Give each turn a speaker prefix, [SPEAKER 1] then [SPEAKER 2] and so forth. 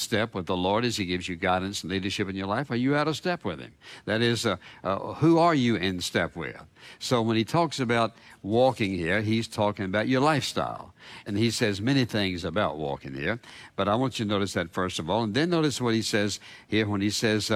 [SPEAKER 1] step with the Lord as He gives you guidance and leadership in your life? Are you out of step with Him? That is, who are you in step with? So when He talks about walking here, He's talking about your lifestyle. And He says many things about walking here. But I want you to notice that first of all. And then notice what He says here when He says,